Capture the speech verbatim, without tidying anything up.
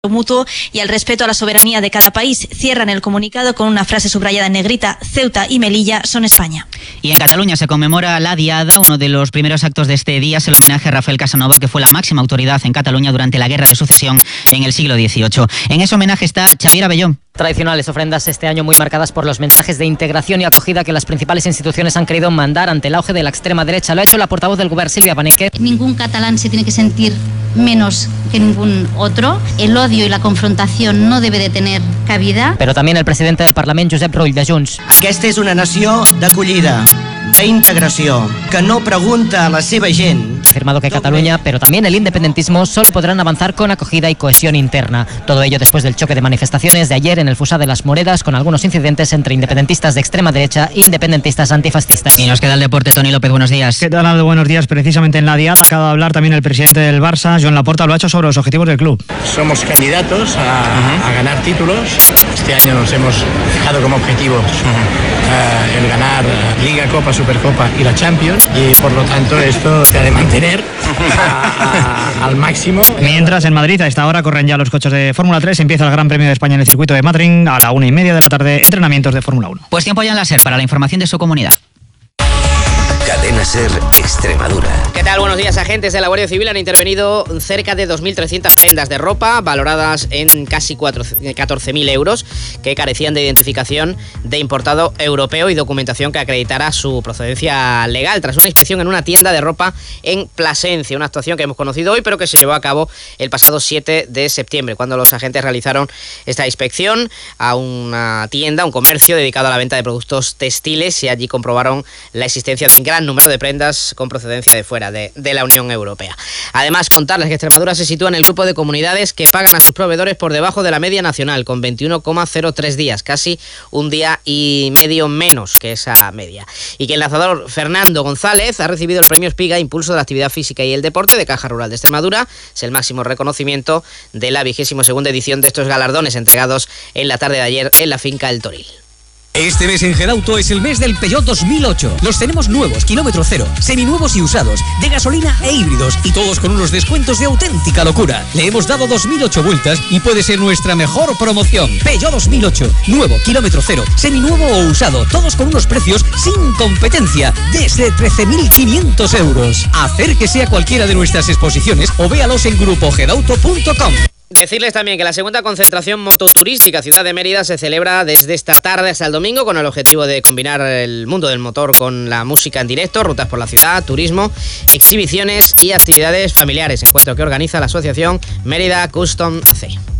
mutuo y al respeto a la soberanía de cada país. Cierran el comunicado con una frase subrayada en negrita: Ceuta y Melilla son España. Y en Cataluña se conmemora la Diada. Uno de los primeros actos de este día es el homenaje a Rafael Casanova, que fue la máxima autoridad en Cataluña durante la Guerra de Sucesión en el siglo dieciocho. En ese homenaje está Xavier Abellón. Tradicionales ofrendas este año muy marcadas por los mensajes de integración y acogida que las principales instituciones han querido mandar ante el auge de la extrema derecha. Lo ha hecho la portavoz del Govern, Sílvia Paneque. Ningún catalán se tiene que sentir menos que ningún otro. El odio y la confrontación no debe de tener cabida. Pero también el presidente del Parlament, Josep Rull, de Junts. Aquesta és una nació d'acollida, d'integració, que no pregunta a la seva gent. Ha afirmado que Cataluña, pero también el independentismo, solo podrán avanzar con acogida y cohesión interna. Todo ello después del choque de manifestaciones de ayer en el Fusá de las Moreras, con algunos incidentes entre independentistas de extrema derecha e independentistas antifascistas. Y nos queda el deporte. Toni López, buenos días. ¿Qué tal, Aldo? Buenos días. Precisamente en la Diada acaba de hablar también el presidente del Barça, Joan Laporta, lo ha hecho sobre los objetivos del club. Somos candidatos a, uh-huh. a ganar títulos. Este año nos hemos fijado como objetivo uh-huh. uh, el ganar Liga, Copa, Supercopa y la Champions, y por lo tanto esto se ha de mantener a, a, al máximo. Mientras en Madrid a esta hora corren ya los coches de Fórmula tres, empieza el Gran Premio de España en el circuito de Madrid a la una y media de la tarde, entrenamientos de Fórmula uno. Pues tiempo ya en la SER para la información de su comunidad. Cadena SER Extremadura. ¿Qué tal? Buenos días. Agentes de la Guardia Civil han intervenido cerca de dos mil trescientas prendas de ropa valoradas en casi catorce mil euros que carecían de identificación de importado europeo y documentación que acreditara su procedencia legal, tras una inspección en una tienda de ropa en Plasencia, una actuación que hemos conocido hoy pero que se llevó a cabo el pasado siete de septiembre, cuando los agentes realizaron esta inspección a una tienda, un comercio dedicado a la venta de productos textiles, y allí comprobaron la existencia de un gran número de prendas con procedencia de fuera de, de la Unión Europea. Además, contarles que Extremadura se sitúa en el grupo de comunidades que pagan a sus proveedores por debajo de la media nacional, con veintiuno coma cero tres días, casi un día y medio menos que esa media. Y que el lanzador Fernando González ha recibido el premio Espiga Impulso de la Actividad Física y el Deporte de Caja Rural de Extremadura. Es el máximo reconocimiento de la vigésima segunda edición de estos galardones, entregados en la tarde de ayer en la finca El Toril. Este mes en Gedauto es el mes del Peugeot dos mil ocho. Los tenemos nuevos, kilómetro cero, seminuevos y usados, de gasolina e híbridos, y todos con unos descuentos de auténtica locura. Le hemos dado dos mil ocho vueltas y puede ser nuestra mejor promoción. Peugeot dos mil ocho, nuevo, kilómetro cero, seminuevo o usado, todos con unos precios sin competencia, desde trece mil quinientos euros. Acérquese a cualquiera de nuestras exposiciones o véalos en grupo gedauto punto com. Decirles también que la segunda concentración mototurística Ciudad de Mérida se celebra desde esta tarde hasta el domingo, con el objetivo de combinar el mundo del motor con la música en directo, rutas por la ciudad, turismo, exhibiciones y actividades familiares. Encuentro que organiza la asociación Mérida Custom A C.